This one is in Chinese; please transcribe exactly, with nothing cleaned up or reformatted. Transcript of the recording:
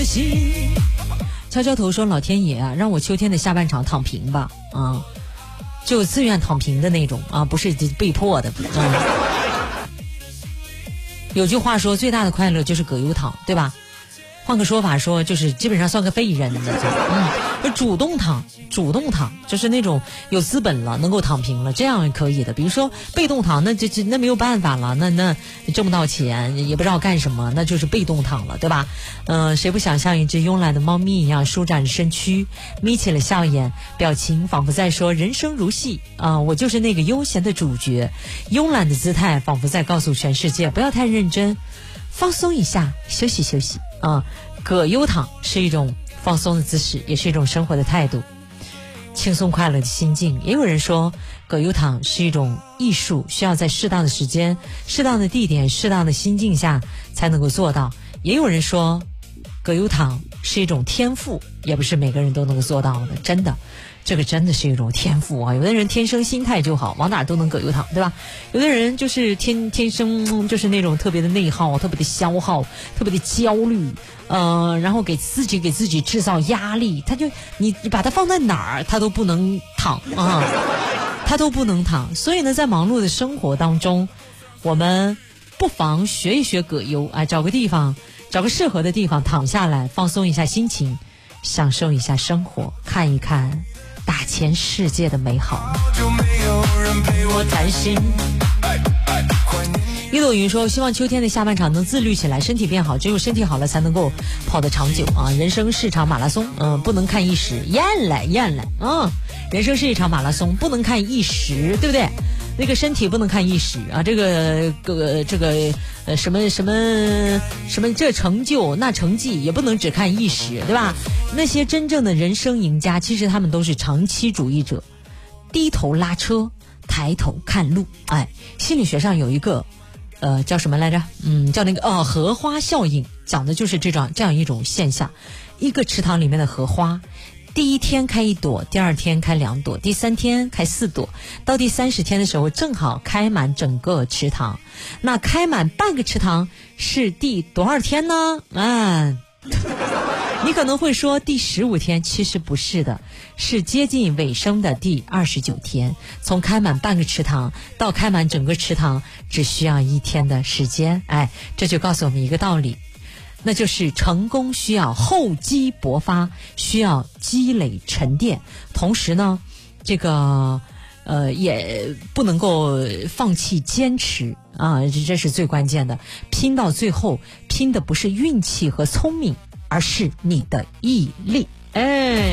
的心。悄悄头说，老天爷啊，让我秋天的下半场躺平吧啊，就自愿躺平的那种啊，不是被迫的啊。有句话说，最大的快乐就是葛优躺，对吧？换个说法说，就是基本上算个废人了。嗯，主动躺，主动躺，就是那种有资本了，能够躺平了，这样可以的。比如说被动躺，那这这那没有办法了，那那挣不到钱，也不知道干什么，那就是被动躺了，对吧？嗯、呃，谁不想像一只慵懒的猫咪一样舒展身躯，眯起了笑眼，表情仿佛在说人生如戏啊、呃，我就是那个悠闲的主角，慵懒的姿态仿佛在告诉全世界，不要太认真。放松一下，休息休息啊！葛优躺是一种放松的姿势，也是一种生活的态度，轻松快乐的心境。也有人说，葛优躺是一种艺术，需要在适当的时间、适当的地点、适当的心境下才能够做到。也有人说，葛优躺是一种天赋，也不是每个人都能够做到的，真的。这个真的是一种天赋啊！有的人天生心态就好，往哪都能葛优躺，对吧？有的人就是天天生就是那种特别的内耗，特别的消耗，特别的焦虑，呃，然后给自己给自己制造压力，他就你你把它放在哪儿，他都不能躺啊，他都不能躺。所以呢，在忙碌的生活当中，我们不妨学一学葛优，哎，找个地方，找个适合的地方躺下来，放松一下心情，享受一下生活，看一看大千世界的美好。我担心。一朵云说，希望秋天的下半场能自律起来，身体变好，只有身体好了才能够跑得长久啊！人生是场马拉松，嗯、呃，不能看一时，厌了厌了啊！人生是一场马拉松，不能看一时，对不对？那个身体不能看一时啊，这个个这个呃什么什么什么这成就那成绩也不能只看一时，对吧？那些真正的人生赢家，其实他们都是长期主义者，低头拉车，抬头看路。哎，心理学上有一个呃叫什么来着？嗯，叫那个呃荷花效应，讲的就是这种这样一种现象。一个池塘里面的荷花，第一天开一朵，第二天开两朵，第三天开四朵，到第三十天的时候正好开满整个池塘。那开满半个池塘是第多少天呢？啊，你可能会说第十五天，其实不是的，是接近尾声的第二十九天。从开满半个池塘到开满整个池塘只需要一天的时间。哎，这就告诉我们一个道理，那就是成功需要厚积薄发，需要积累沉淀，同时呢这个呃也不能够放弃坚持啊，这是最关键的。拼到最后，拼的不是运气和聪明，而是你的毅力。哎。